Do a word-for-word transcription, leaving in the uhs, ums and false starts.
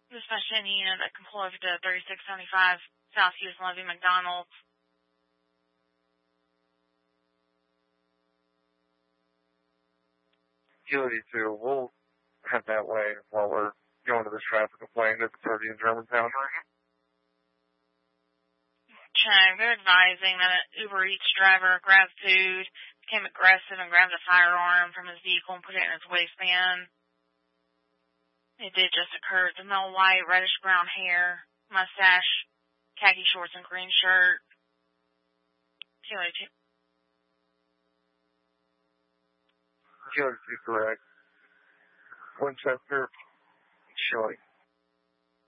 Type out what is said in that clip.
dispatch any unit that can pull over to thirty-six seventy-five South Houston Levy McDonald's. Utility two, we'll head that way while we're going to this traffic complaint at the thirty in Germantown. Okay, they're advising that an Uber Eats driver grabbed food, became aggressive, and grabbed a firearm from his vehicle and put it in his waistband. It did just occur. The male white, reddish-brown hair, mustache, khaki shorts, and green shirt. Utility two. Utility two, correct. Winchester, showing